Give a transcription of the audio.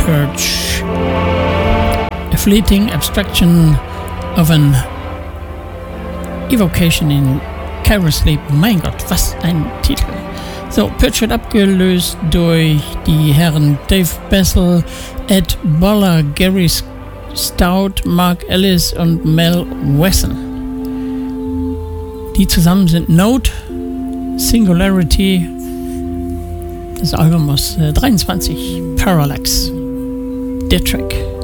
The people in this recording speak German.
Church. A fleeting abstraction of an evocation in Carol Sleep. Mein Gott, was ein Titel. So, Pitch wird abgelöst durch die Herren Dave Bessel, Ed Boller, Gary Stout, Mark Ellis und Mel Wesson. Die zusammen sind Note, Singularity. Das Album aus 23, Parallax, der Track.